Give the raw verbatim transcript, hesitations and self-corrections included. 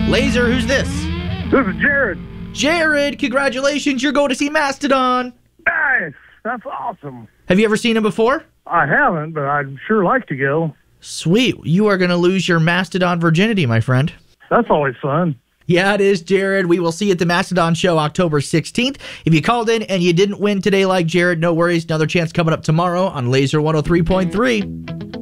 Laser, who's this? This is Jared. Jared, congratulations, you're going to see Mastodon. Nice. That's awesome. Have you ever seen him before? I haven't, but I'd sure like to go. Sweet. You are going to lose your Mastodon virginity, my friend. That's always fun. Yeah, it is, Jared. We will see you at the Mastodon show October sixteenth. If you called in and you didn't win today like Jared, no worries. Another chance coming up tomorrow on Laser one oh three point three.